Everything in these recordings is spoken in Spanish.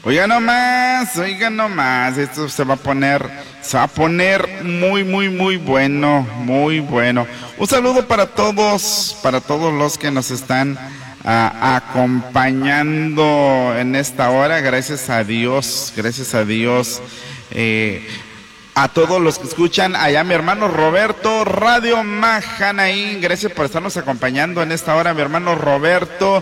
Oiga nomás, esto se va a poner muy, muy, muy bueno, muy bueno. Un saludo para todos los que nos están acompañando en esta hora, gracias a Dios. A todos los que escuchan, allá mi hermano Roberto, Radio Mahanaín, gracias por estarnos acompañando en esta hora, mi hermano Roberto.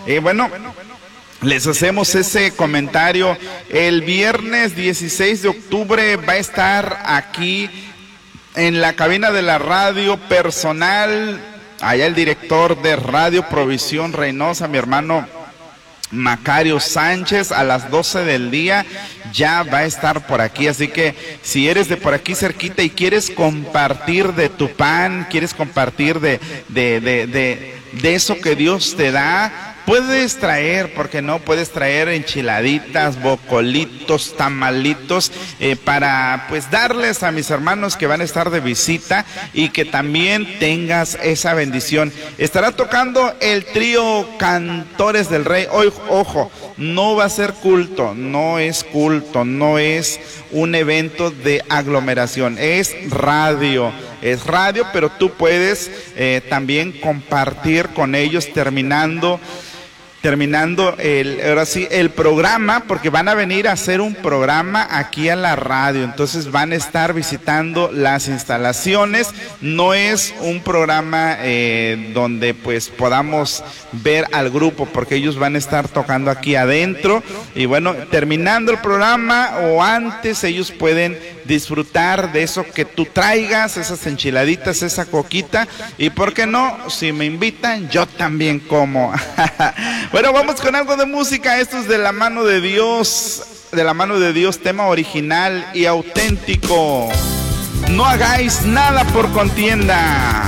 Les hacemos ese comentario. El viernes 16 de octubre va a estar aquí en la cabina de la radio personal, allá el director de Radio Provisión Reynosa, mi hermano Macario Sánchez, a las 12 del día ya va a estar por aquí, así que si eres de por aquí cerquita y quieres compartir de tu pan, quieres compartir de eso que Dios te da, puedes traer, porque no, puedes traer enchiladitas, bocolitos, tamalitos, para pues darles a mis hermanos que van a estar de visita y que también tengas esa bendición. Estará tocando el trío Cantores del Rey. Hoy, ojo, no va a ser culto, no es un evento de aglomeración, es radio, pero tú puedes también compartir con ellos terminando el programa, porque van a venir a hacer un programa aquí a la radio, entonces van a estar visitando las instalaciones. No es un programa donde pues podamos ver al grupo, porque ellos van a estar tocando aquí adentro, y bueno, terminando el programa o antes, ellos pueden disfrutar de eso que tú traigas, esas enchiladitas, esa coquita, y por qué no, si me invitan, yo también como. Bueno, vamos con algo de música. Esto es de la mano de Dios, tema original y auténtico. No hagáis nada por contienda.